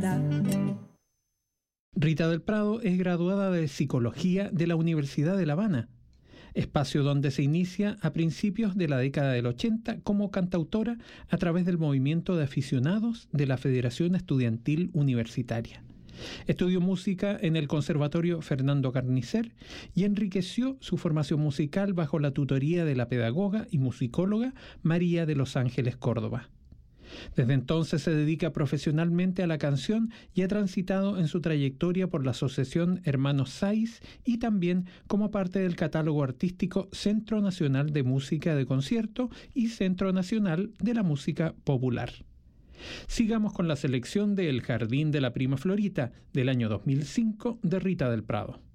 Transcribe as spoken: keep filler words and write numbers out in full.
Rita del Prado es graduada de Psicología de la Universidad de La Habana, espacio donde se inicia a principios de la década del ochenta como cantautora a través del movimiento de aficionados de la Federación Estudiantil Universitaria. Estudió música en el Conservatorio Fernando Carnicer y enriqueció su formación musical bajo la tutoría de la pedagoga y musicóloga María de los Ángeles Córdoba. Desde entonces se dedica profesionalmente a la canción y ha transitado en su trayectoria por la Asociación Hermanos Saiz y también como parte del catálogo artístico Centro Nacional de Música de Concierto y Centro Nacional de la Música Popular. Sigamos con la selección de El Jardín de la Prima Florita del año dos mil cinco de Rita del Prado.